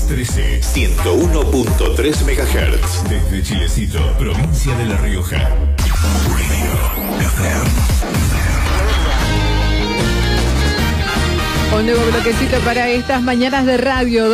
13, 101.3 MHz. Desde Chilecito, provincia de La Rioja. Radio FM. Un nuevo bloquecito para estas mañanas de radio,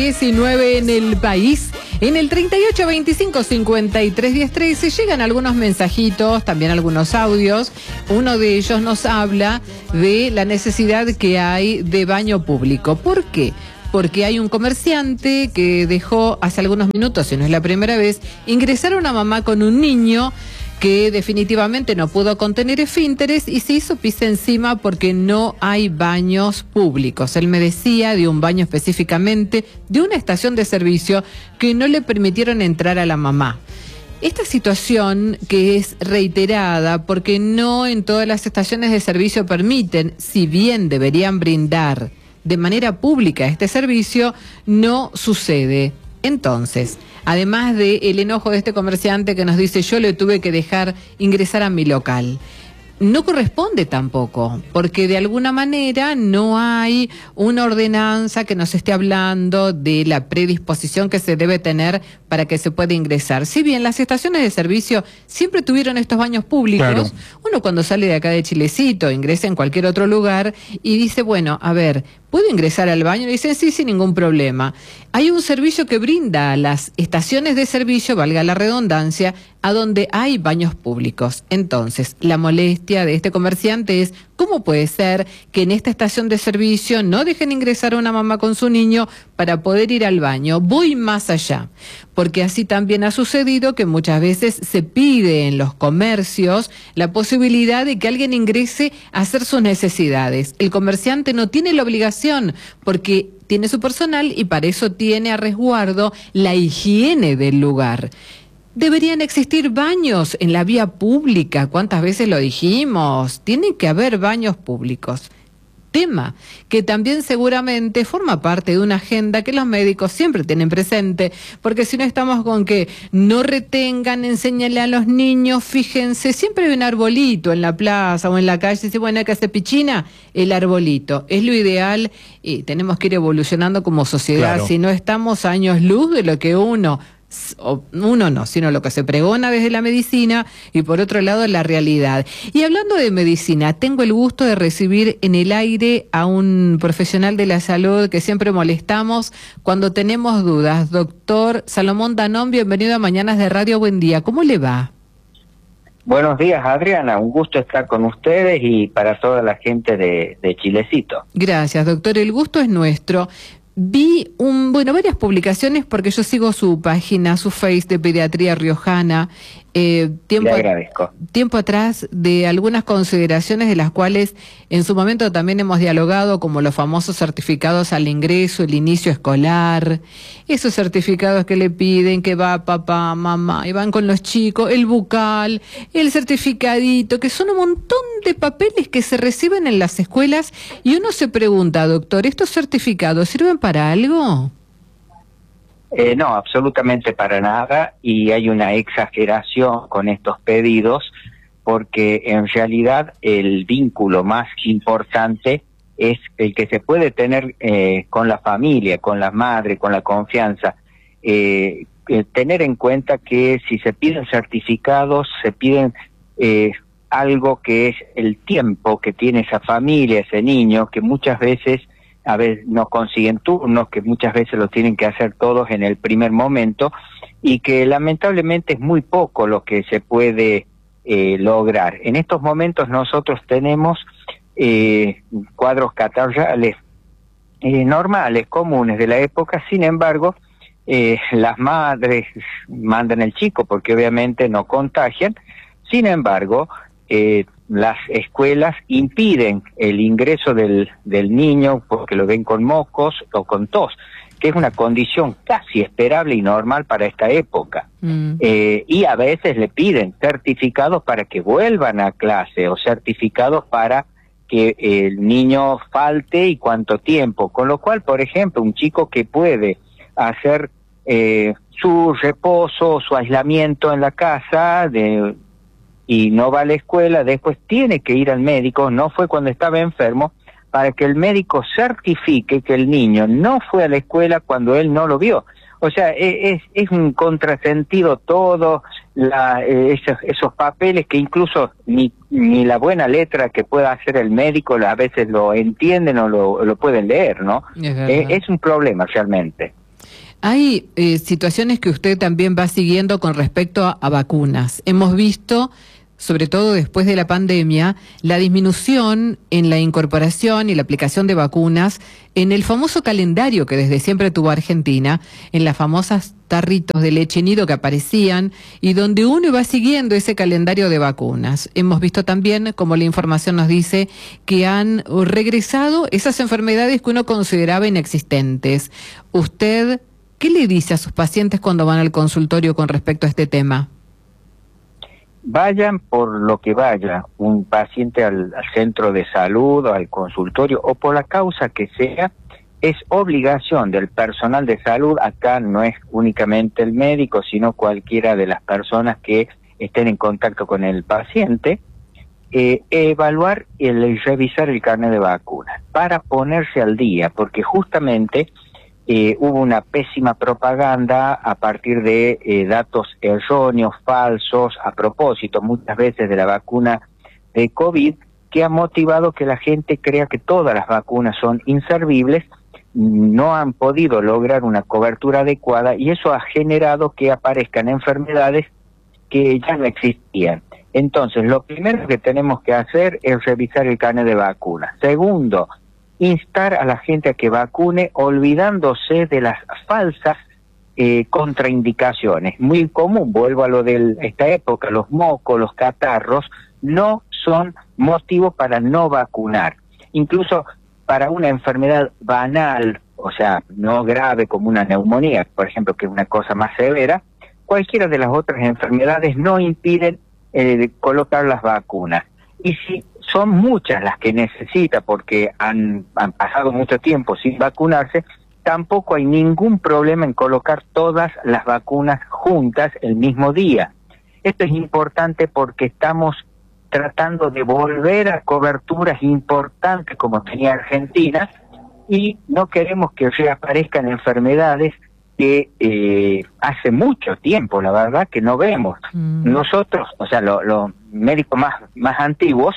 12:19 en el país. En el 38 25 53 10 13 llegan algunos mensajitos, también algunos audios. Uno de ellos nos habla de la necesidad que hay de baño público. ¿Por qué? Porque hay un comerciante que dejó hace algunos minutos, si no es la primera vez, ingresar a una mamá con un niño que definitivamente no pudo contener esfínteres y se hizo pis encima porque no hay baños públicos. Él me decía de un baño específicamente, de una estación de servicio que no le permitieron entrar a la mamá. Esta situación que es reiterada porque no en todas las estaciones de servicio permiten, si bien deberían brindar de manera pública este servicio, no sucede. Entonces, además del enojo de este comerciante que nos dice yo le tuve que dejar ingresar a mi local, no corresponde tampoco, porque de alguna manera no hay una ordenanza que nos esté hablando de la predisposición que se debe tener para que se pueda ingresar. Si bien las estaciones de servicio siempre tuvieron estos baños públicos, claro, uno cuando sale de acá de Chilecito, ingresa en cualquier otro lugar y dice, bueno, a ver, ¿puedo ingresar al baño? Le dicen sí, sin ningún problema. Hay un servicio que brinda a las estaciones de servicio, valga la redundancia, a donde hay baños públicos. Entonces, la molestia de este comerciante es, ¿cómo puede ser que en esta estación de servicio no dejen ingresar a una mamá con su niño para poder ir al baño? Voy más allá, porque así también ha sucedido que muchas veces se pide en los comercios la posibilidad de que alguien ingrese a hacer sus necesidades. El comerciante no tiene la obligación porque tiene su personal y para eso tiene a resguardo la higiene del lugar. Deberían existir baños en la vía pública, ¿cuántas veces lo dijimos? Tiene que haber baños públicos. Tema que también seguramente forma parte de una agenda que los médicos siempre tienen presente, porque si no estamos con que no retengan, enséñale a los niños, fíjense, siempre hay un arbolito en la plaza o en la calle, dice, bueno, hay que hacer pichina, el arbolito, es lo ideal y tenemos que ir evolucionando como sociedad, claro. Si no estamos a años luz de lo que uno no, sino lo que se pregona desde la medicina y por otro lado la realidad. Y hablando de medicina, tengo el gusto de recibir en el aire a un profesional de la salud que siempre molestamos cuando tenemos dudas. Doctor Salomón Danón, bienvenido a Mañanas de Radio, buen día, ¿cómo le va? Buenos días, Adriana, un gusto estar con ustedes y para toda la gente de Chilecito. Gracias, doctor, el gusto es nuestro. Vi varias publicaciones porque yo sigo su página, su Face de Pediatría Riojana. Le agradezco. Tiempo atrás de algunas consideraciones de las cuales en su momento también hemos dialogado, como los famosos certificados al ingreso, el inicio escolar, esos certificados que le piden que va papá, mamá, y van con los chicos, el bucal, el certificadito, que son un montón de papeles que se reciben en las escuelas y uno se pregunta, doctor, ¿estos certificados sirven para algo? No, absolutamente para nada, y hay una exageración con estos pedidos porque en realidad el vínculo más importante es el que se puede tener con la familia, con la madre, con la confianza. Tener en cuenta que si se piden certificados, se piden algo que es el tiempo que tiene esa familia, ese niño, que muchas veces no consiguen turnos, que muchas veces lo tienen que hacer todos en el primer momento y que lamentablemente es muy poco lo que se puede lograr. En estos momentos nosotros tenemos cuadros catarrales normales, comunes de la época, sin embargo, las madres mandan el chico porque obviamente no contagian, sin embargo, las escuelas impiden el ingreso del niño porque lo ven con mocos o con tos, que es una condición casi esperable y normal para esta época. Y a veces le piden certificados para que vuelvan a clase o certificados para que el niño falte y cuánto tiempo. Con lo cual, por ejemplo, un chico que puede hacer su reposo, su aislamiento en la casa y no va a la escuela, después tiene que ir al médico, no fue cuando estaba enfermo, para que el médico certifique que el niño no fue a la escuela cuando él no lo vio. O sea, es un contrasentido todo, esos papeles que incluso ni la buena letra que pueda hacer el médico a veces lo entienden o lo pueden leer, ¿no? Es un problema realmente. Hay situaciones que usted también va siguiendo con respecto a vacunas. Hemos visto, sobre todo después de la pandemia, la disminución en la incorporación y la aplicación de vacunas en el famoso calendario que desde siempre tuvo Argentina, en las famosas tarritos de leche nido que aparecían y donde uno iba siguiendo ese calendario de vacunas. Hemos visto también, como la información nos dice, que han regresado esas enfermedades que uno consideraba inexistentes. ¿Usted qué le dice a sus pacientes cuando van al consultorio con respecto a este tema? Vayan por lo que vaya, un paciente al centro de salud o al consultorio o por la causa que sea, es obligación del personal de salud, acá no es únicamente el médico, sino cualquiera de las personas que estén en contacto con el paciente, evaluar y revisar el carnet de vacunas para ponerse al día, porque justamente hubo una pésima propaganda a partir de datos erróneos, falsos, a propósito muchas veces de la vacuna de COVID, que ha motivado que la gente crea que todas las vacunas son inservibles, no han podido lograr una cobertura adecuada y eso ha generado que aparezcan enfermedades que ya no existían. Entonces, lo primero que tenemos que hacer es revisar el carnet de vacunas. Segundo, instar a la gente a que vacune olvidándose de las falsas contraindicaciones. Muy común, vuelvo a lo de esta época, los mocos, los catarros, no son motivo para no vacunar. Incluso para una enfermedad banal, o sea, no grave como una neumonía, por ejemplo, que es una cosa más severa, cualquiera de las otras enfermedades no impiden colocar las vacunas. Y si son muchas las que necesita porque han pasado mucho tiempo sin vacunarse, tampoco hay ningún problema en colocar todas las vacunas juntas el mismo día. Esto es importante porque estamos tratando de volver a coberturas importantes como tenía Argentina y no queremos que reaparezcan enfermedades que hace mucho tiempo, la verdad, que no vemos. Nosotros, o sea, los médicos más antiguos,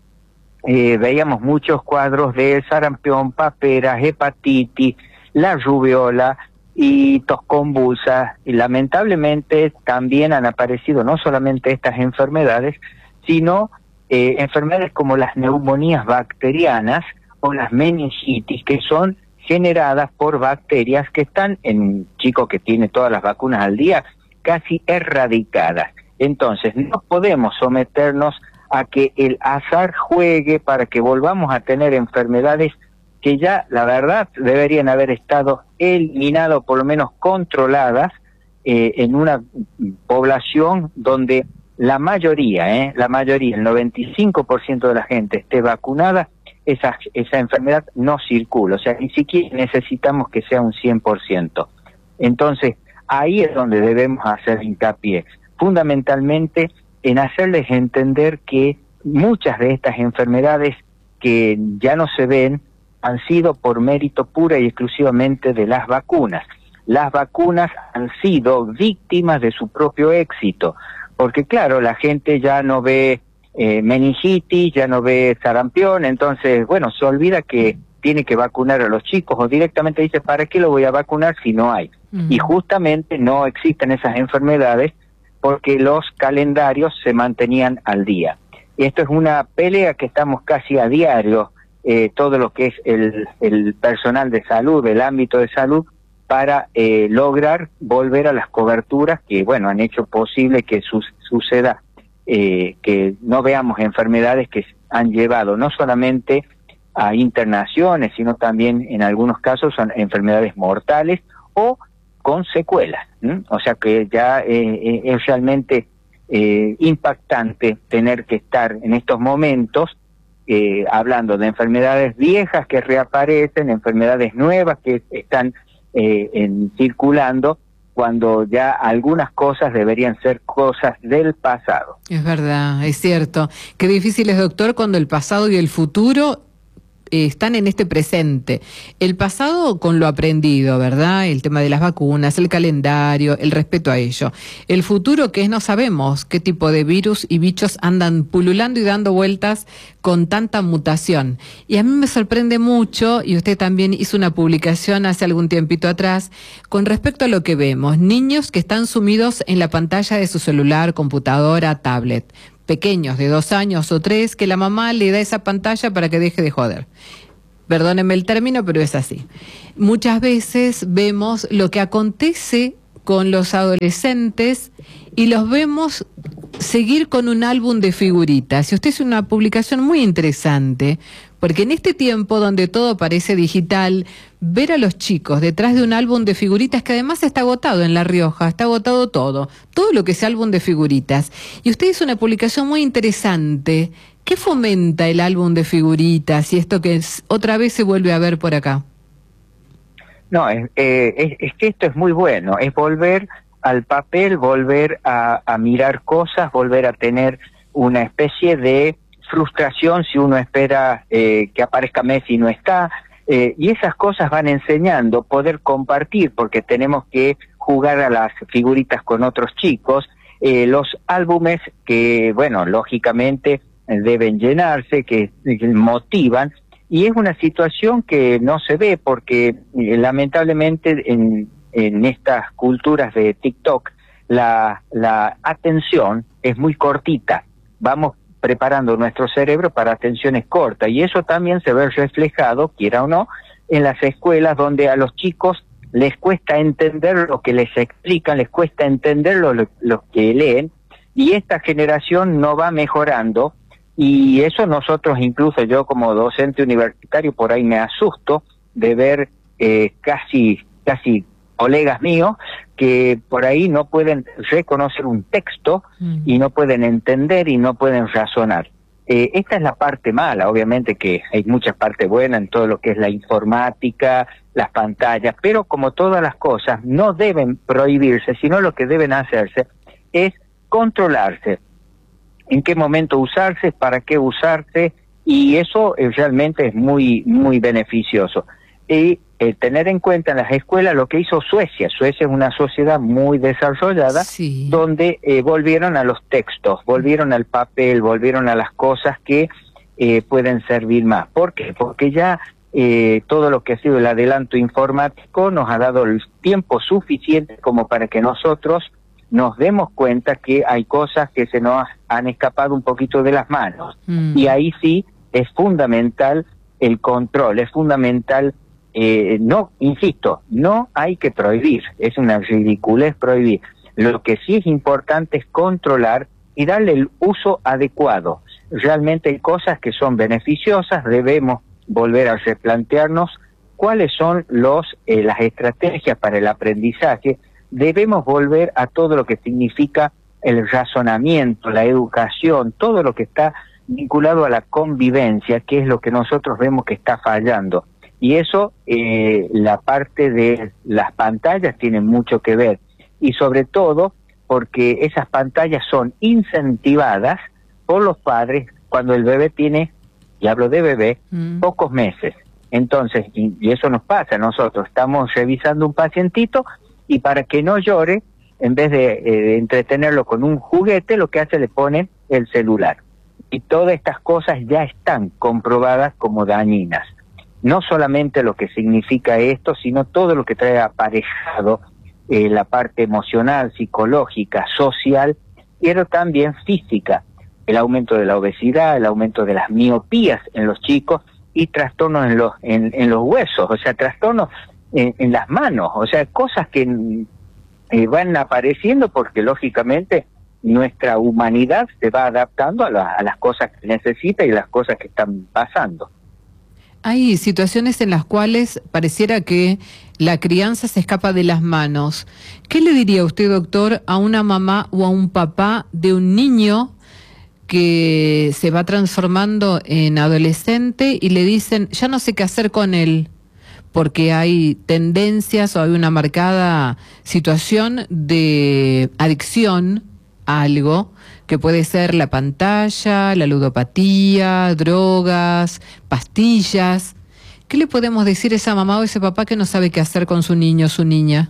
veíamos muchos cuadros de sarampión, paperas, hepatitis, la rubiola y tos convulsa, y lamentablemente también han aparecido no solamente estas enfermedades, sino enfermedades como las neumonías bacterianas o las meningitis, que son generadas por bacterias que están en un chico que tiene todas las vacunas al día, casi erradicadas. Entonces, no podemos someternos a que el azar juegue para que volvamos a tener enfermedades que ya, la verdad, deberían haber estado eliminadas o por lo menos controladas en una población donde la mayoría, el 95% de la gente esté vacunada, esa enfermedad no circula, o sea, ni siquiera necesitamos que sea un 100%. Entonces, ahí es donde debemos hacer hincapié, fundamentalmente en hacerles entender que muchas de estas enfermedades que ya no se ven han sido por mérito pura y exclusivamente de las vacunas. Las vacunas han sido víctimas de su propio éxito, porque claro, la gente ya no ve meningitis, ya no ve sarampión, entonces, bueno, se olvida que tiene que vacunar a los chicos o directamente dice, ¿para qué lo voy a vacunar si no hay? Y justamente no existen esas enfermedades porque los calendarios se mantenían al día. Y esto es una pelea que estamos casi a diario, todo lo que es el personal de salud, el ámbito de salud, para lograr volver a las coberturas que, bueno, han hecho posible que suceda, que no veamos enfermedades que han llevado no solamente a internaciones, sino también en algunos casos son enfermedades mortales o con secuelas. O sea que ya es realmente impactante tener que estar en estos momentos hablando de enfermedades viejas que reaparecen, enfermedades nuevas que están circulando, cuando ya algunas cosas deberían ser cosas del pasado. Es verdad, es cierto. Qué difícil es, doctor, cuando el pasado y el futuro están en este presente. El pasado con lo aprendido, ¿verdad? El tema de las vacunas, el calendario, el respeto a ello. El futuro, que es no sabemos qué tipo de virus y bichos andan pululando y dando vueltas con tanta mutación. Y a mí me sorprende mucho, y usted también hizo una publicación hace algún tiempito atrás, con respecto a lo que vemos. Niños que están sumidos en la pantalla de su celular, computadora, tablet. Pequeños de 2 años o 3, que la mamá le da esa pantalla para que deje de joder. Perdónenme el término, pero es así. Muchas veces vemos lo que acontece con los adolescentes y los vemos seguir con un álbum de figuritas. Y usted hizo una publicación muy interesante, porque en este tiempo donde todo parece digital, ver a los chicos detrás de un álbum de figuritas, que además está agotado en La Rioja, está agotado todo lo que es álbum de figuritas. Y usted hizo una publicación muy interesante. ¿Qué fomenta el álbum de figuritas y esto que otra vez se vuelve a ver por acá? No, es que esto es muy bueno, es volver al papel, volver a mirar cosas, volver a tener una especie de frustración si uno espera que aparezca Messi y no está, y esas cosas van enseñando, poder compartir, porque tenemos que jugar a las figuritas con otros chicos, los álbumes que, bueno, lógicamente deben llenarse, que motivan, y es una situación que no se ve porque lamentablemente en estas culturas de TikTok la atención es muy cortita, vamos preparando nuestro cerebro para atenciones cortas, y eso también se ve reflejado, quiera o no, en las escuelas donde a los chicos les cuesta entender lo que les explican, les cuesta entender lo que leen, y esta generación no va mejorando, y eso nosotros, incluso yo como docente universitario, por ahí me asusto de ver casi colegas míos que por ahí no pueden reconocer un texto y no pueden entender y no pueden razonar. Esta es la parte mala, obviamente que hay mucha parte buena en todo lo que es la informática, las pantallas, pero como todas las cosas no deben prohibirse, sino lo que deben hacerse es controlarse. En qué momento usarse, para qué usarse, y eso realmente es muy, muy beneficioso. Y tener en cuenta en las escuelas lo que hizo Suecia. Suecia es una sociedad muy desarrollada, sí, donde volvieron a los textos, volvieron al papel, volvieron a las cosas que pueden servir más. ¿Por qué? Porque ya todo lo que ha sido el adelanto informático nos ha dado el tiempo suficiente como para que nosotros nos demos cuenta que hay cosas que se nos han escapado un poquito de las manos. Y ahí sí es fundamental el control, es fundamental, no, insisto, no hay que prohibir, es una ridiculez prohibir. Lo que sí es importante es controlar y darle el uso adecuado. Realmente hay cosas que son beneficiosas, debemos volver a replantearnos cuáles son las estrategias para el aprendizaje. Debemos volver a todo lo que significa el razonamiento, la educación, todo lo que está vinculado a la convivencia, que es lo que nosotros vemos que está fallando. Y eso, la parte de las pantallas tiene mucho que ver. Y sobre todo porque esas pantallas son incentivadas por los padres cuando el bebé tiene, y hablo de bebé, pocos meses. Entonces, y eso nos pasa, nosotros estamos revisando un pacientito, y para que no llore, en vez de entretenerlo con un juguete, lo que hace le pone el celular. Y todas estas cosas ya están comprobadas como dañinas. No solamente lo que significa esto, sino todo lo que trae aparejado la parte emocional, psicológica, social, pero también física. El aumento de la obesidad, el aumento de las miopías en los chicos y trastornos en los huesos, o sea, trastornos en las manos, o sea, cosas que van apareciendo porque lógicamente nuestra humanidad se va adaptando a las cosas que necesita y las cosas que están pasando. Hay situaciones en las cuales pareciera que la crianza se escapa de las manos. ¿Qué le diría usted, doctor, a una mamá o a un papá de un niño que se va transformando en adolescente y le dicen, ya no sé qué hacer con él, porque hay tendencias o hay una marcada situación de adicción algo, que puede ser la pantalla, la ludopatía, drogas, pastillas. ¿Qué le podemos decir a esa mamá o ese papá que no sabe qué hacer con su niño o su niña?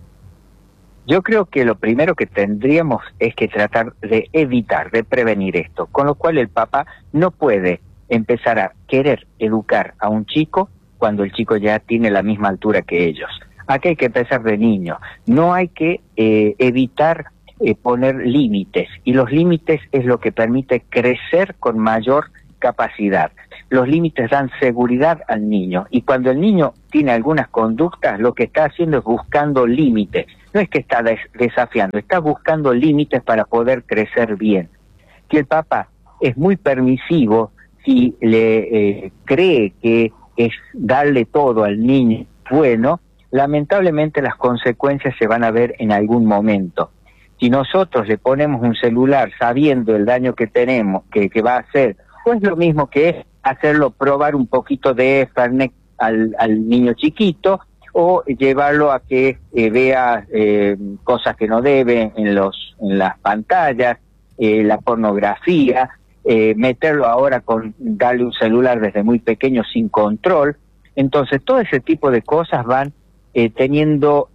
Yo creo que lo primero que tendríamos es que tratar de evitar, de prevenir esto, con lo cual el papá no puede empezar a querer educar a un chico cuando el chico ya tiene la misma altura que ellos. Aquí hay que empezar de niño, no hay que evitar poner límites, y los límites es lo que permite crecer con mayor capacidad. Los límites dan seguridad al niño, y cuando el niño tiene algunas conductas, lo que está haciendo es buscando límites. No es que está desafiando, está buscando límites para poder crecer bien. Si el papá es muy permisivo, si le cree que es darle todo al niño bueno, lamentablemente las consecuencias se van a ver en algún momento. Si nosotros le ponemos un celular sabiendo el daño que tenemos, que va a hacer, pues lo mismo que es hacerlo probar un poquito de Fernet al niño chiquito, o llevarlo a que vea cosas que no debe en las pantallas, la pornografía, meterlo ahora con darle un celular desde muy pequeño sin control. Entonces todo ese tipo de cosas van teniendo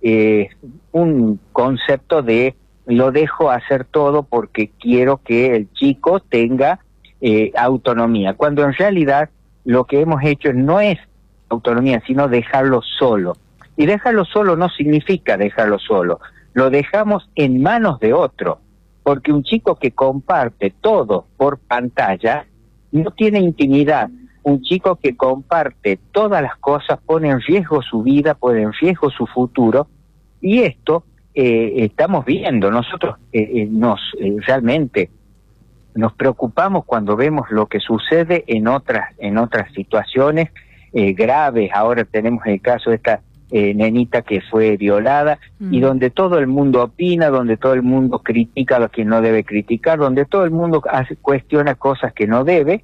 un concepto de lo dejo hacer todo porque quiero que el chico tenga autonomía, cuando en realidad lo que hemos hecho no es autonomía, sino dejarlo solo. Y dejarlo solo no significa dejarlo solo, lo dejamos en manos de otro, porque un chico que comparte todo por pantalla no tiene intimidad. Un chico que comparte todas las cosas pone en riesgo su vida, pone en riesgo su futuro, y esto estamos viendo. Nosotros realmente nos preocupamos cuando vemos lo que sucede en otras situaciones graves. Ahora tenemos el caso de esta nenita que fue violada, y donde todo el mundo opina, donde todo el mundo critica a lo que no debe criticar, donde todo el mundo cuestiona cosas que no debe,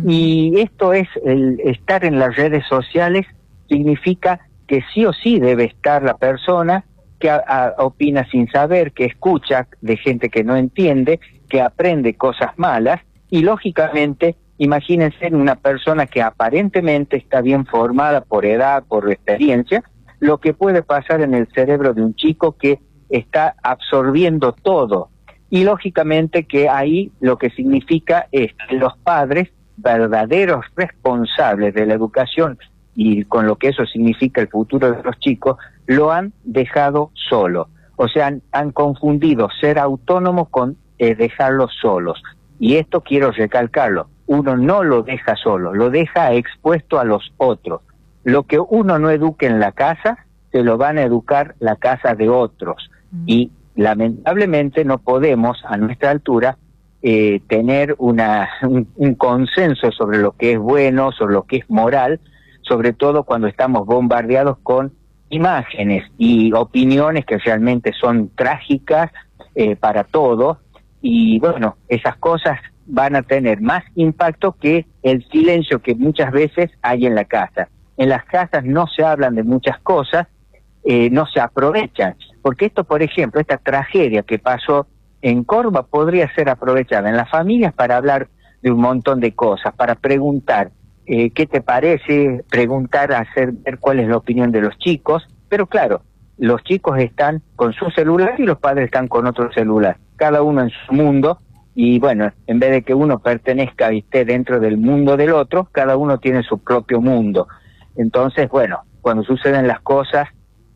y esto es el estar en las redes sociales, significa que sí o sí debe estar la persona que opina sin saber, que escucha de gente que no entiende, que aprende cosas malas, y lógicamente imagínense una persona que aparentemente está bien formada por edad, por experiencia, lo que puede pasar en el cerebro de un chico que está absorbiendo todo. Y lógicamente que ahí lo que significa es que los padres, verdaderos responsables de la educación y con lo que eso significa el futuro de los chicos, lo han dejado solo. O sea, han confundido ser autónomo con dejarlos solos. Y esto quiero recalcarlo, uno no lo deja solo, lo deja expuesto a los otros. Lo que uno no eduque en la casa, se lo van a educar la casa de otros. Y lamentablemente no podemos, a nuestra altura, tener un consenso sobre lo que es bueno, sobre lo que es moral, sobre todo cuando estamos bombardeados con imágenes y opiniones que realmente son trágicas para todos. Y bueno, esas cosas van a tener más impacto que el silencio que muchas veces hay en la casa. En las casas no se hablan de muchas cosas, no se aprovechan, porque esto, por ejemplo, esta tragedia que pasó en Córdoba podría ser aprovechada en las familias para hablar de un montón de cosas, para preguntar qué te parece, preguntar, hacer ver cuál es la opinión de los chicos, pero claro, los chicos están con su celular y los padres están con otro celular, cada uno en su mundo, y bueno, en vez de que uno pertenezca y esté dentro del mundo del otro, cada uno tiene su propio mundo. Entonces, bueno, cuando suceden las cosas,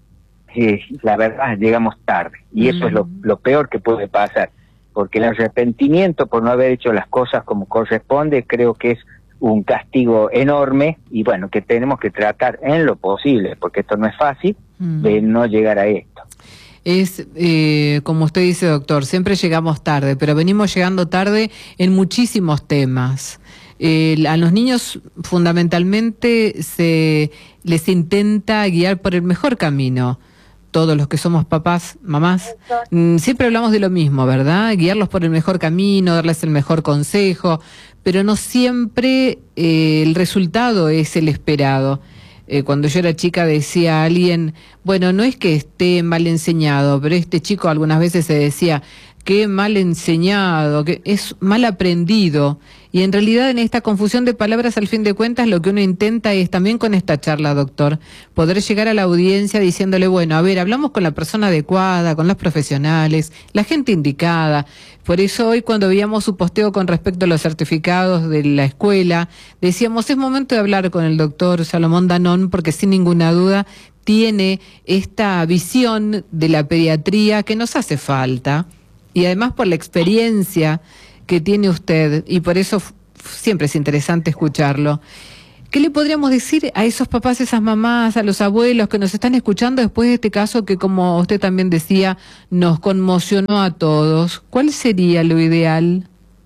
la verdad, llegamos tarde. Y eso es lo peor que puede pasar. Porque el arrepentimiento por no haber hecho las cosas como corresponde, creo que es un castigo enorme. Y bueno, que tenemos que tratar en lo posible, porque esto no es fácil, de no llegar a esto. Es, como usted dice, doctor, siempre llegamos tarde, pero venimos llegando tarde en muchísimos temas. A los niños fundamentalmente se les intenta guiar por el mejor camino. Todos los que somos papás, mamás, siempre hablamos de lo mismo, ¿verdad? Guiarlos por el mejor camino, darles el mejor consejo, pero no siempre el resultado es el esperado. Cuando yo era chica decía a alguien, bueno, no es que esté mal enseñado, pero este chico algunas veces se decía, que mal enseñado, que es mal aprendido. Y en realidad en esta confusión de palabras, al fin de cuentas, lo que uno intenta es también con esta charla, doctor, poder llegar a la audiencia diciéndole, bueno, a ver, hablamos con la persona adecuada, con los profesionales, la gente indicada. Por eso hoy cuando veíamos su posteo con respecto a los certificados de la escuela, decíamos, es momento de hablar con el doctor Salomón Danón, porque sin ninguna duda tiene esta visión de la pediatría que nos hace falta. Y además por la experiencia que tiene usted, y por eso siempre es interesante escucharlo. ¿Qué le podríamos decir a esos papás, esas mamás, a los abuelos que nos están escuchando después de este caso que, como usted también decía, nos conmocionó a todos? ¿Cuál sería lo ideal?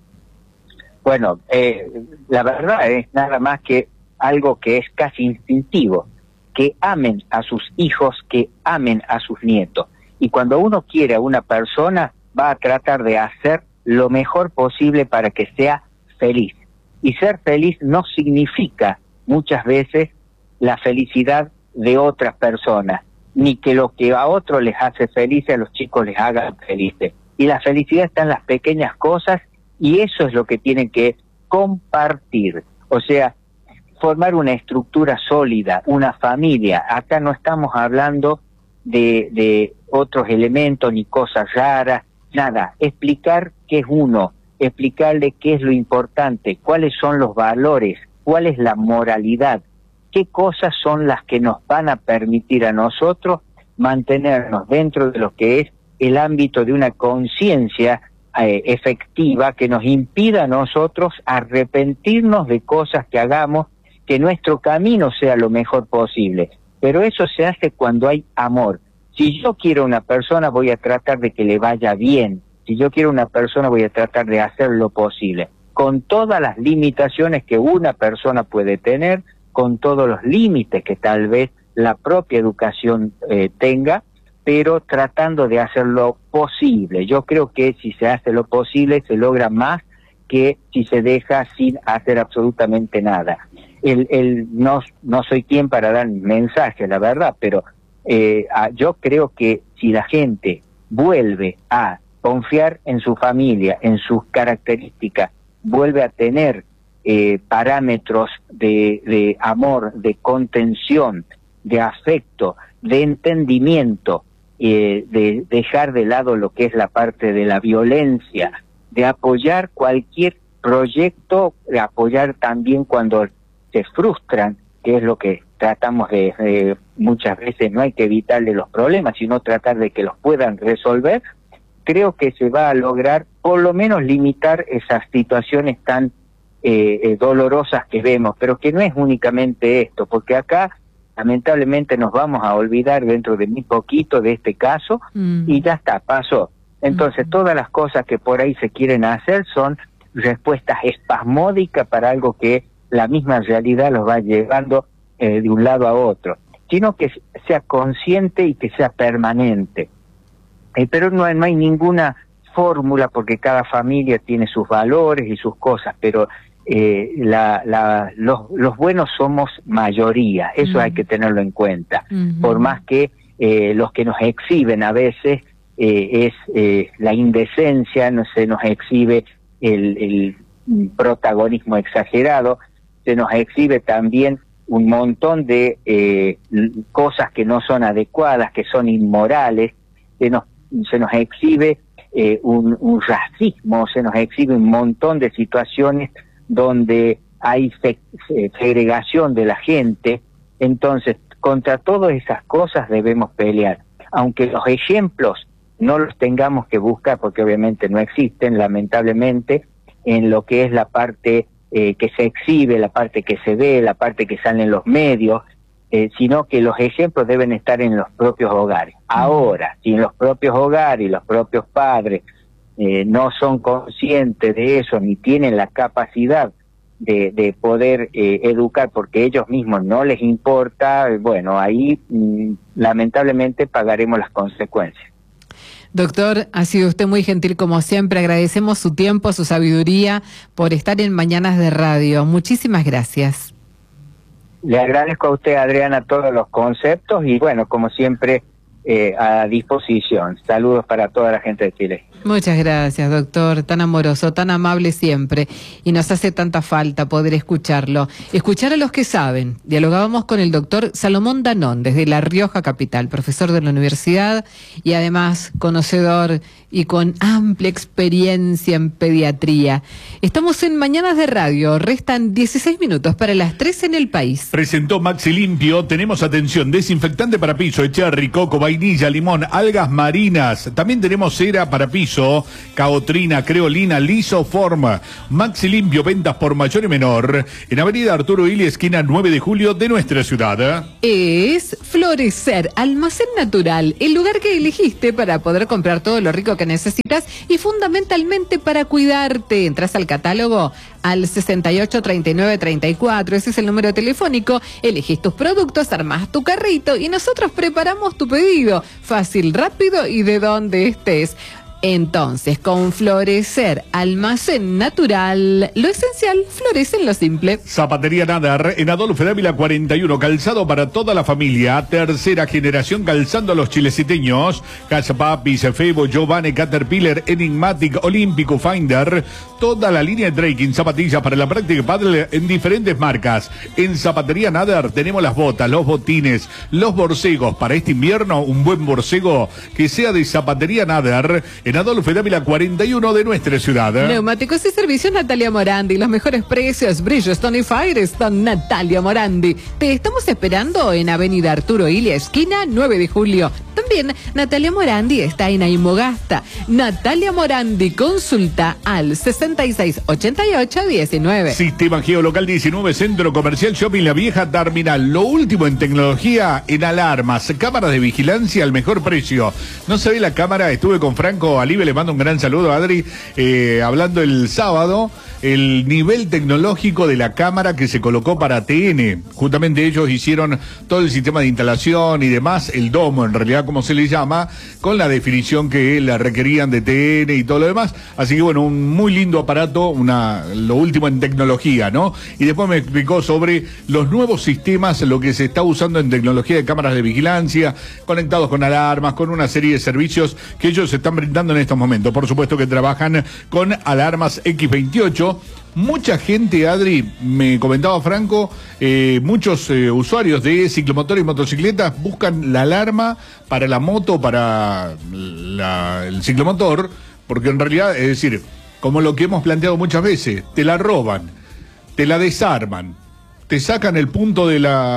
Bueno, la verdad es nada más que algo que es casi instintivo, que amen a sus hijos, que amen a sus nietos. Y cuando uno quiere a una persona, va a tratar de hacer lo mejor posible para que sea feliz. Y ser feliz no significa muchas veces la felicidad de otras personas, ni que lo que a otros les hace felices, a los chicos les haga felices. Y la felicidad está en las pequeñas cosas, y eso es lo que tienen que compartir. O sea, formar una estructura sólida, una familia. Acá no estamos hablando de otros elementos ni cosas raras, nada. Explicar qué es uno, explicarle qué es lo importante, cuáles son los valores, cuál es la moralidad, qué cosas son las que nos van a permitir a nosotros mantenernos dentro de lo que es el ámbito de una conciencia efectiva que nos impida a nosotros arrepentirnos de cosas que hagamos, que nuestro camino sea lo mejor posible. Pero eso se hace cuando hay amor. Si yo quiero una persona, voy a tratar de que le vaya bien. Si yo quiero una persona, voy a tratar de hacer lo posible, con todas las limitaciones que una persona puede tener, con todos los límites que tal vez la propia educación tenga, pero tratando de hacer lo posible. Yo creo que si se hace lo posible, se logra más que si se deja sin hacer absolutamente nada. No soy quien para dar mensajes, la verdad, pero yo creo que si la gente vuelve a confiar en su familia, en sus características, vuelve a tener parámetros de amor, de contención, de afecto, de entendimiento, de dejar de lado lo que es la parte de la violencia, de apoyar cualquier proyecto, de apoyar también cuando se frustran, que es lo que tratamos de muchas veces. No hay que evitarle los problemas, sino tratar de que los puedan resolver. Creo que se va a lograr por lo menos limitar esas situaciones tan dolorosas que vemos, pero que no es únicamente esto, porque acá lamentablemente nos vamos a olvidar dentro de muy poquito de este caso y ya está, pasó. Entonces todas las cosas que por ahí se quieren hacer son respuestas espasmódicas para algo que la misma realidad los va llevando de un lado a otro, sino que sea consciente y que sea permanente. Pero no hay ninguna fórmula, porque cada familia tiene sus valores y sus cosas, pero los buenos somos mayoría, eso hay que tenerlo en cuenta. Por más que los que nos exhiben a veces es la indecencia, se nos exhibe el protagonismo exagerado, se nos exhibe también un montón de cosas que no son adecuadas, que son inmorales, se nos exhibe un racismo, se nos exhibe un montón de situaciones donde hay segregación de la gente. Entonces, contra todas esas cosas debemos pelear, aunque los ejemplos no los tengamos que buscar, porque obviamente no existen, lamentablemente, en lo que es la parte que se exhibe, la parte que se ve, la parte que sale en los medios, sino que los ejemplos deben estar en los propios hogares. Ahora, si en los propios hogares y los propios padres no son conscientes de eso, ni tienen la capacidad de poder educar porque ellos mismos no les importa, bueno, ahí lamentablemente pagaremos las consecuencias. Doctor, ha sido usted muy gentil como siempre. Agradecemos su tiempo, su sabiduría por estar en Mañanas de Radio. Muchísimas gracias. Le agradezco a usted, Adriana, todos los conceptos y bueno, como siempre, a disposición. Saludos para toda la gente de Chile. Muchas gracias, doctor, tan amoroso, tan amable siempre, y nos hace tanta falta poder escucharlo, escuchar a los que saben. Dialogábamos con el doctor Salomón Danón, desde La Rioja capital, profesor de la universidad y además conocedor y con amplia experiencia en pediatría. Estamos en Mañanas de Radio, restan 16 minutos para las 3 en el país. Presentó Maxi Limpio, tenemos atención, desinfectante para piso, cherry, coco, vainilla, limón, algas marinas, también tenemos cera para piso, caotrina, creolina, lisoforma. Maxi Limpio, ventas por mayor y menor, en Avenida Arturo Illia, esquina 9 de julio de nuestra ciudad. Es Florecer, almacén natural, el lugar que elegiste para poder comprar todo lo rico que necesitas y fundamentalmente para cuidarte. Entras al catálogo al 68 39 34, ese es el número telefónico, elegís tus productos, armás tu carrito y nosotros preparamos tu pedido, fácil, rápido y de donde estés. Entonces, con Florecer, almacén natural, lo esencial florece en lo simple. Zapatería Nadar, en Adolfo Dávila 41, calzado para toda la familia, tercera generación calzando a los chileciteños, Casa Papi, Cefebo, Giovanni, Caterpillar, Enigmatic, Olímpico, Finder, toda la línea de trekking, zapatillas para la práctica paddle en diferentes marcas. En Zapatería Nadar tenemos las botas, los botines, los borcegos, para este invierno un buen borcego que sea de Zapatería Nadar, en Adolfo Dávila 41 de nuestra ciudad. Neumáticos y servicios Natalia Morandi, los mejores precios, Bridgestone y Firestone, Natalia Morandi. Te estamos esperando en Avenida Arturo Illia, esquina 9 de julio. También Natalia Morandi está en Aimogasta. Natalia Morandi, consulta al 668819. Sistema Geolocal 19, Centro Comercial Shopping La Vieja Terminal. Lo último en tecnología, en alarmas, cámaras de vigilancia al mejor precio. No se ve la cámara, estuve con Franco Alibe, le mando un gran saludo a Adri, hablando el sábado, el nivel tecnológico de la cámara que se colocó para TN. Justamente ellos hicieron todo el sistema de instalación y demás, el domo en realidad como se le llama, con la definición que la requerían de TN y todo lo demás. Así que bueno, un muy lindo aparato, lo último en tecnología, ¿no? Y después me explicó sobre los nuevos sistemas, lo que se está usando en tecnología de cámaras de vigilancia, conectados con alarmas, con una serie de servicios que ellos están brindando en estos momentos. Por supuesto que trabajan con alarmas X28. Mucha gente, Adri, me comentaba Franco, muchos usuarios de ciclomotor y motocicletas buscan la alarma para la moto, para el ciclomotor, porque en realidad, es decir, como lo que hemos planteado muchas veces, te la roban, te la desarman, te sacan el punto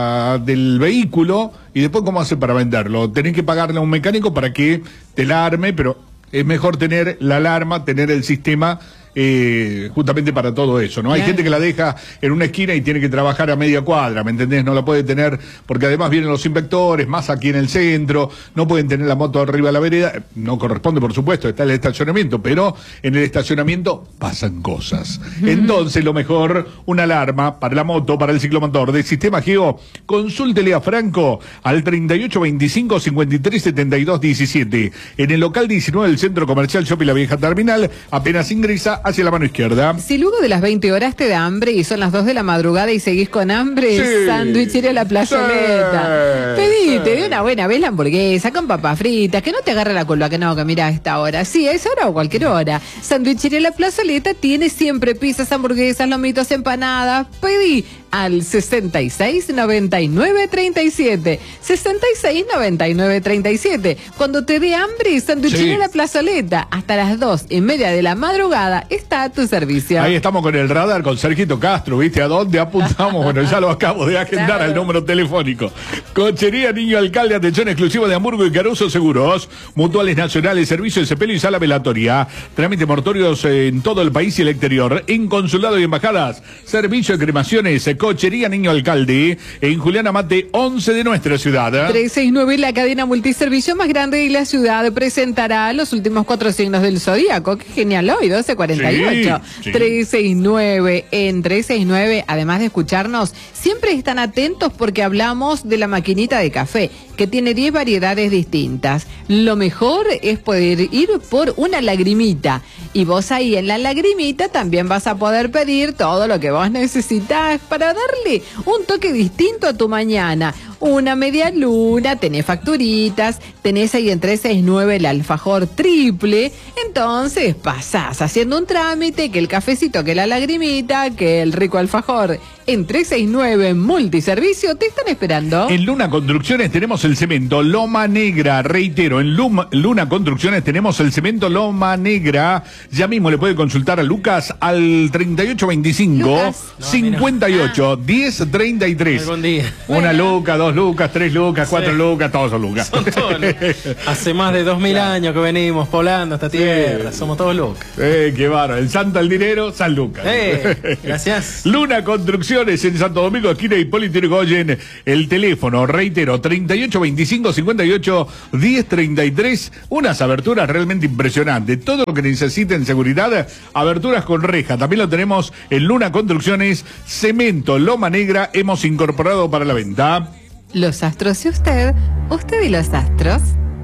del vehículo y después ¿cómo hace para venderlo? Tenés que pagarle a un mecánico para que te la arme, pero es mejor tener la alarma, tener el sistema justamente para todo eso, ¿no? Hay gente que la deja en una esquina y tiene que trabajar a media cuadra, ¿me entendés? No la puede tener, porque además vienen los inspectores, más aquí en el centro, no pueden tener la moto arriba de la vereda, no corresponde, por supuesto, está el estacionamiento, pero en el estacionamiento pasan cosas. Entonces, lo mejor, una alarma para la moto, para el ciclomotor de Sistema Geo, consúltele a Franco al 3825 53 72 17, en el local 19 del Centro Comercial Shopping La Vieja Terminal, apenas ingresa hacia la mano izquierda. Si luego de las 20 horas te da hambre y son las 2 de la madrugada y seguís con hambre, sí, Sandwichería La Plazoleta. Sí, pedite de una buena vez la hamburguesa con papas fritas, que no te agarre la culpa, que no, que mira a esta hora. Sí, a esa hora o cualquier hora. Sandwichería La Plazoleta tiene siempre pizzas, hamburguesas, lomitos, empanadas. Pedí al 66 99 37. 66 99 37. Cuando te dé hambre, Sandwichería La Plazoleta. Hasta las 2:30 de la madrugada está a tu servicio. Ahí estamos con el radar, con Sergito Castro, ¿viste? ¿A dónde apuntamos? Bueno, ya lo acabo de agendar al número telefónico. Cochería Niño Alcalde, atención exclusiva de Hamburgo y Caruso Seguros, Mutuales Nacionales, servicio de sepelio y sala velatoria, trámite mortorios en todo el país y el exterior, en consulado y embajadas, servicio de cremaciones, Cochería Niño Alcalde, en Juliana Mate 11 de nuestra ciudad. 369, la cadena multiservicio más grande de la ciudad, presentará los últimos 4 signos del zodíaco. Qué genial hoy, 12:48. Sí. 369, en 369, además de escucharnos, siempre están atentos porque hablamos de la maquinita de café, que tiene 10 variedades distintas. Lo mejor es poder ir por una lagrimita. Y vos ahí en la lagrimita también vas a poder pedir todo lo que vos necesitas para para darle un toque distinto a tu mañana. Una media luna, tenés facturitas, tenés ahí en 369 el alfajor triple, entonces pasás haciendo un trámite, que el cafecito, que la lagrimita, que el rico alfajor. En 369 Multiservicio te están esperando. En Luna Construcciones tenemos el cemento Loma Negra, reitero, en Luna Construcciones tenemos el cemento Loma Negra. Ya mismo le puede consultar a Lucas al 3825 Lucas. 58 1033. Algún día. Una luca, 2 lucas, 3 lucas, 4 lucas, todos son lucas. Son todos, ¿no? Hace más de 2000 años que venimos poblando esta tierra, somos todos lucas. Qué bárbaro. El santo al dinero, San Lucas. Gracias. Luna Construcciones en Santo Domingo, esquina Hipólito Yrigoyen. El teléfono, reitero, 3825 58 1033. Unas aberturas realmente impresionantes. Todo lo que necesite en seguridad, aberturas con reja. También lo tenemos en Luna Construcciones. Cemento Loma Negra hemos incorporado para la venta. Los astros y usted y los astros.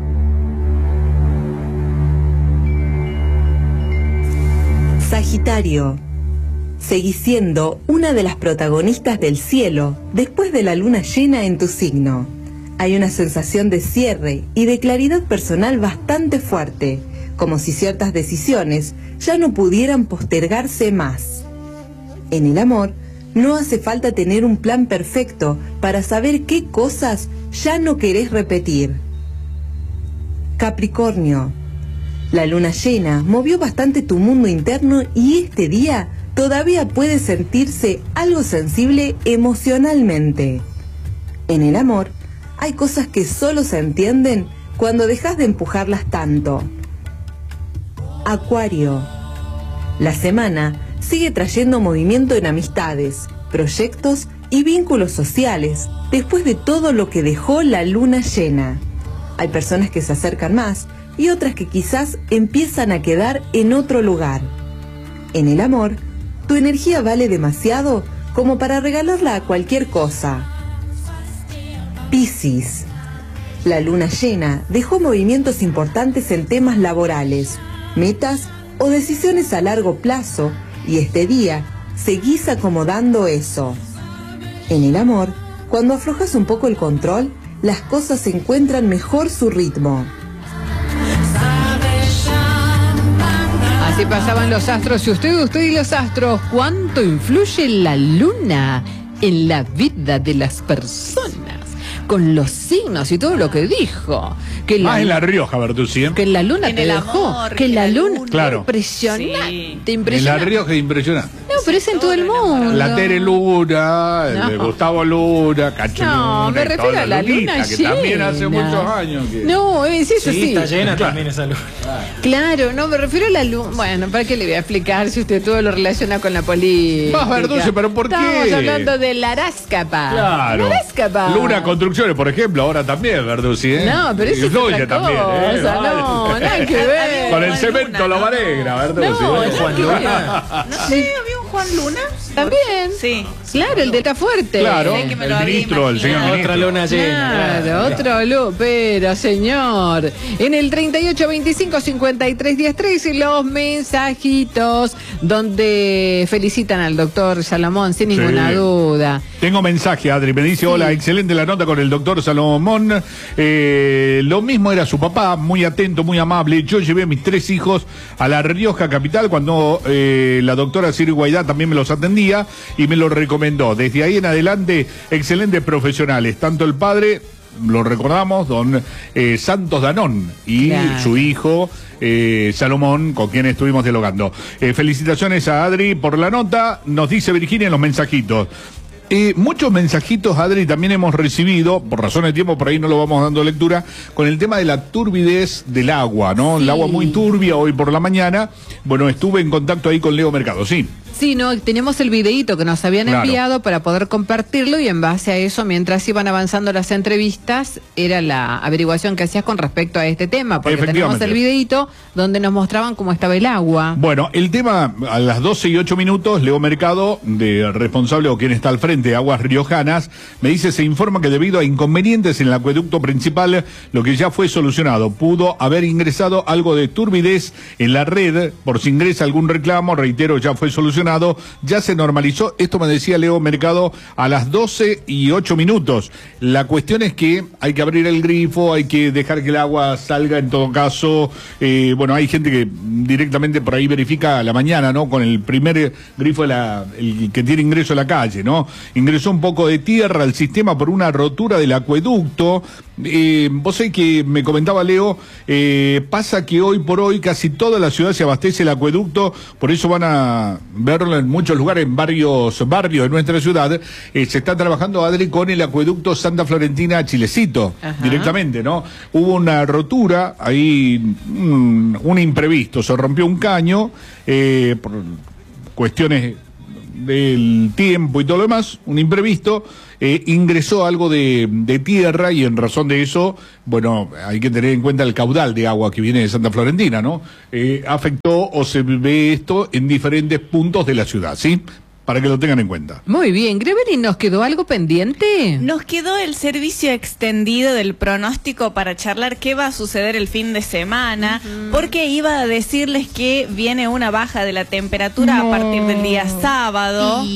Sagitario. Seguís siendo una de las protagonistas del cielo después de la luna llena en tu signo. Hay una sensación de cierre y de claridad personal bastante fuerte, como si ciertas decisiones ya no pudieran postergarse más. En el amor, no hace falta tener un plan perfecto para saber qué cosas ya no querés repetir. Capricornio. La luna llena movió bastante tu mundo interno y este día todavía puede sentirse algo sensible emocionalmente. En el amor, hay cosas que solo se entienden cuando dejas de empujarlas tanto. Acuario. La semana sigue trayendo movimiento en amistades, proyectos y vínculos sociales después de todo lo que dejó la luna llena. Hay personas que se acercan más y otras que quizás empiezan a quedar en otro lugar. En el amor, tu energía vale demasiado como para regalarla a cualquier cosa. Piscis. La luna llena dejó movimientos importantes en temas laborales, metas o decisiones a largo plazo, y este día seguís acomodando eso. En el amor, cuando aflojas un poco el control, las cosas encuentran mejor su ritmo. Así pasaban los astros y usted y los astros. ¿Cuánto influye la luna en la vida de las personas? Con los signos y todo lo que dijo. Que Más en La Rioja, Bertucci. Que la luna en te el dejó. amor, Que la luna. Claro. Impresionante. Sí. Impresionante. En La Rioja es impresionante. No, pero es en todo el mundo. La Tere Luna, el de No. Gustavo Luna, Cacho No, Luna, me y refiero toda a la lunita, luna que llena. también hace muchos años que... No, es eso Sí, sí. está llena Claro. también esa luna. Claro, no, me refiero a la luna. Bueno, ¿para qué le voy a explicar si usted todo lo relaciona con la política? Más Verduce, pero ¿por qué? Estamos hablando de Laráscapa. Claro. Laráscapa. Luna Construcciones, por ejemplo, ahora también, Verducci, ¿eh? No, pero eso es influye otra también, cosa, Vale. no, nada que ver. Con el Juan cemento Luna, Loma ¿no? Negra, Verducci. No, ¿eh? es Juan Luna. No sé, había un Juan Luna. También. Sí. Claro, el de Tafuerte. Claro, Sé que me el lo había ministro, el señor imaginado. ministro. Otra luna llena. Claro, otro loop, pero señor. En el 38 25 53 10 13 los mensajitos donde felicitan al doctor Salomón, sin ninguna Sí. duda. Tengo mensaje, Adri, me dice, hola, excelente la nota con el doctor Salomón. Lo mismo era su papá, muy atento, muy amable. Yo llevé a mis 3 hijos a La Rioja capital cuando la doctora Siri Guaidá también me los atendía y me los recomendó. Desde ahí en adelante, excelentes profesionales. Tanto el padre, lo recordamos, don Santos Danón, y Claro. su hijo Salomón, con quien estuvimos dialogando. Felicitaciones a Adri por la nota, nos dice Virginia en los mensajitos. Muchos mensajitos, Adri, también hemos recibido, por razones de tiempo, por ahí no lo vamos dando lectura, con el tema de la turbidez del agua, ¿no? Sí. El agua muy turbia hoy por la mañana. Bueno, estuve en contacto ahí con Leo Mercado, sí. Sí, no, tenemos el videíto que nos habían Claro. enviado para poder compartirlo y en base a eso, mientras iban avanzando las entrevistas, era la averiguación que hacías con respecto a este tema, porque tenemos Efectivamente. el videíto donde nos mostraban cómo estaba el agua. Bueno, el tema, a las 12:08, Leo Mercado, de responsable o quien está al frente de Aguas Riojanas, me dice, se informa que debido a inconvenientes en el acueducto principal, lo que ya fue solucionado, pudo haber ingresado algo de turbidez en la red, por si ingresa algún reclamo, reitero, ya fue solucionado. solucionado, ya se normalizó. Esto me decía Leo Mercado a las 12:08. La cuestión es que hay que abrir el grifo, hay que dejar que el agua salga en todo caso. Bueno, hay gente que directamente por ahí verifica a la mañana, ¿no? Con el primer grifo, el que tiene ingreso a la calle, ¿no? Ingresó un poco de tierra al sistema por una rotura del acueducto. Vos sabés que me comentaba Leo, pasa que hoy por hoy casi toda la ciudad se abastece el acueducto, por eso van a verlo en muchos lugares, en varios barrios de nuestra ciudad. Se está trabajando, Adri, con el acueducto Santa Florentina Chilecito. Ajá. Directamente, ¿no? Hubo una rotura, ahí un imprevisto, se rompió un caño por cuestiones del tiempo y todo lo demás, un imprevisto, ingresó algo de tierra y en razón de eso, bueno, hay que tener en cuenta el caudal de agua que viene de Santa Florentina, ¿no? Afectó o se ve esto en diferentes puntos de la ciudad, ¿sí? Para que lo tengan en cuenta. Muy bien, Grevery, ¿nos quedó algo pendiente? Nos quedó el servicio extendido del pronóstico para charlar qué va a suceder el fin de semana, porque iba a decirles que viene una baja de la temperatura a partir del día sábado.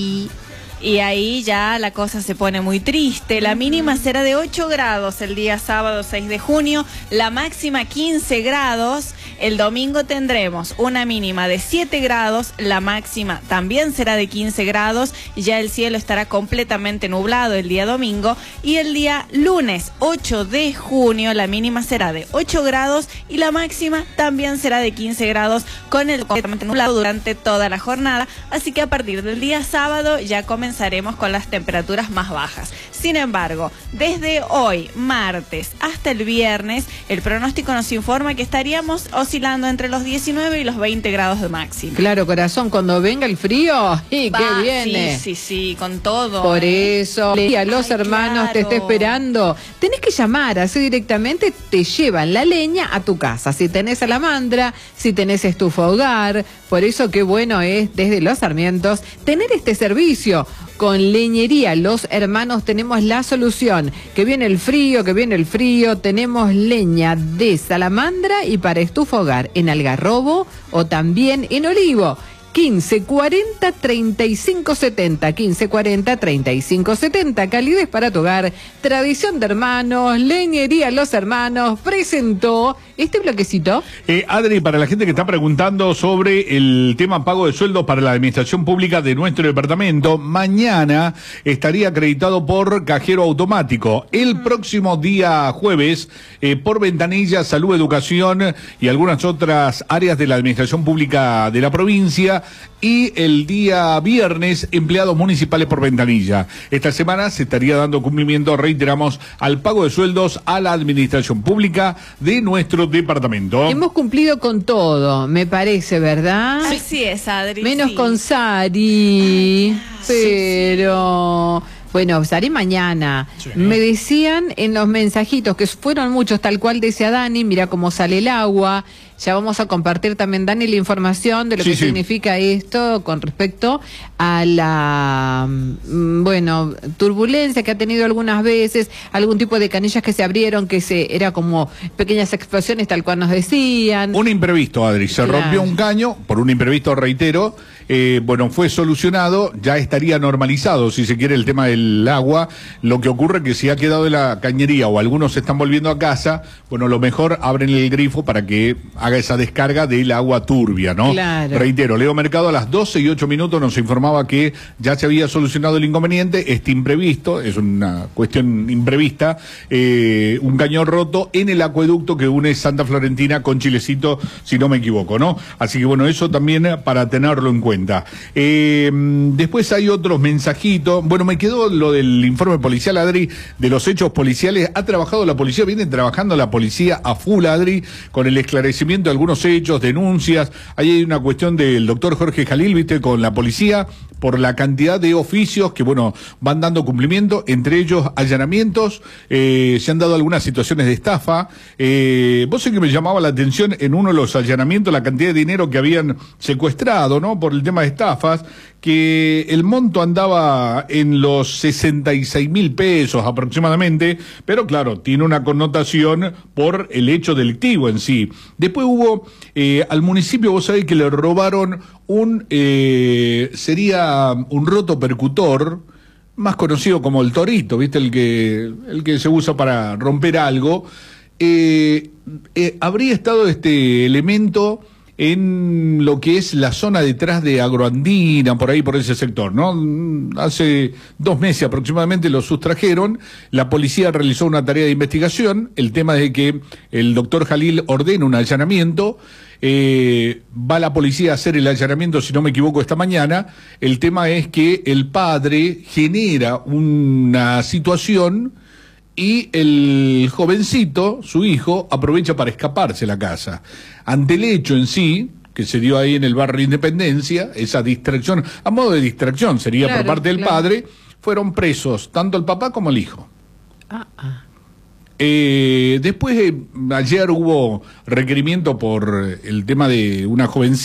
Y ahí ya la cosa se pone muy triste. La mínima será de 8 grados el día sábado 6 de junio, la máxima 15 grados. El domingo tendremos una mínima de 7 grados, la máxima también será de 15 grados. Ya el cielo estará completamente nublado el día domingo. Y el día lunes 8 de junio, la mínima será de 8 grados y la máxima también será de 15 grados, con el completamente nublado durante toda la jornada. Así que a partir del día sábado ya comenzaremos con las temperaturas más bajas. Sin embargo, desde hoy, martes, hasta el viernes, el pronóstico nos informa que estaríamos oscilando entre los 19 y los 20 grados de máxima. Claro, corazón, cuando venga el frío, ¿y qué viene? Sí, con todo. Por eso, a los hermanos te está esperando. Tenés que llamar, así directamente te llevan la leña a tu casa. Si tenés salamandra, si tenés estufa hogar. Por eso qué bueno es desde Los Sarmientos tener este servicio. Con Leñería Los Hermanos tenemos la solución. Que viene el frío, tenemos leña de salamandra y para estufa hogar en Algarrobo o también en Olivo. 1540 3570, 1540 3570, calidez para tu hogar, tradición de hermanos, Leñería Los Hermanos presentó este bloquecito. Adri, para la gente que está preguntando sobre el tema pago de sueldos para la administración pública de nuestro departamento, mañana estaría acreditado por cajero automático. El próximo día jueves, por Ventanilla, Salud, Educación y algunas otras áreas de la administración pública de la provincia. Y el día viernes, empleados municipales por Ventanilla. Esta semana se estaría dando cumplimiento, reiteramos, al pago de sueldos a la administración pública de nuestro departamento. Hemos cumplido con todo, me parece, ¿verdad? Así es, Adri. Menos con Sari, pero... Sí. Bueno, Sari mañana. Sí. Me decían en los mensajitos, que fueron muchos, tal cual decía Dani, mira cómo sale el agua. Ya vamos a compartir también, Dani, la información de lo que significa esto con respecto a la, turbulencia que ha tenido algunas veces, algún tipo de canillas que se abrieron, era como pequeñas explosiones, tal cual nos decían. Un imprevisto, Adri, se rompió un caño, por un imprevisto, reitero, fue solucionado, ya estaría normalizado, si se quiere, el tema del agua. Lo que ocurre es que si ha quedado de la cañería o algunos se están volviendo a casa, lo mejor abren el grifo para que haga esa descarga del agua turbia, ¿no? Claro. Reitero, Leo Mercado a las 12:08 nos informaba que ya se había solucionado el inconveniente, este imprevisto, es una cuestión imprevista, un cañón roto en el acueducto que une Santa Florentina con Chilecito, si no me equivoco, ¿no? Así que eso también para tenerlo en cuenta. Después hay otros mensajitos, me quedó lo del informe policial, Adri, de los hechos policiales. Ha trabajado la policía, viene trabajando la policía a full, Adri, con el esclarecimiento de algunos hechos, denuncias. Ahí hay una cuestión del doctor Jorge Jalil, viste, con la policía, por la cantidad de oficios que, van dando cumplimiento, entre ellos allanamientos, se han dado algunas situaciones de estafa. Vos sé que me llamaba la atención en uno de los allanamientos la cantidad de dinero que habían secuestrado, ¿no? Por el tema de estafas, que el monto andaba en los 66.000 pesos aproximadamente, pero claro, tiene una connotación por el hecho delictivo en sí. Después hubo, al municipio, vos sabés que le robaron sería un rotopercutor, más conocido como el torito, ¿viste? El que se usa para romper algo. Habría estado este elemento en lo que es la zona detrás de Agroandina, por ahí, por ese sector, ¿no? Hace 2 meses aproximadamente lo sustrajeron, la policía realizó una tarea de investigación, el tema es de que el doctor Jalil ordena un allanamiento, va la policía a hacer el allanamiento, si no me equivoco, esta mañana. El tema es que el padre genera una situación y el jovencito, su hijo, aprovecha para escaparse de la casa. Ante el hecho en sí, que se dio ahí en el barrio Independencia, esa distracción, a modo de distracción sería, claro, por parte del padre, fueron presos tanto el papá como el hijo. Después, ayer hubo requerimiento por el tema de una jovencita